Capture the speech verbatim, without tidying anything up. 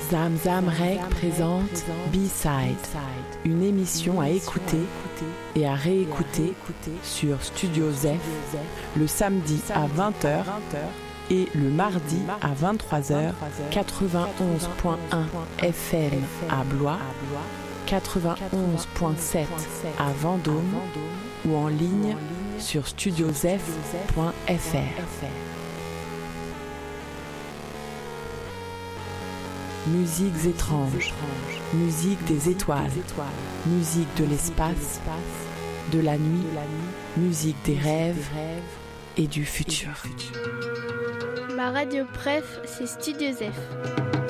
Zamzam Rec présente B-Side, une émission à écouter et à réécouter sur Studio Zef le samedi à vingt heures et le mardi à vingt-trois heures, quatre-vingt-onze point un F M à Blois, quatre-vingt-onze point sept à Vendôme ou en ligne sur studio zef point f r. Musiques étranges, musique des étoiles, musique de l'espace, de la nuit, musique des rêves et du futur. Ma radio préf, c'est Studio Zef.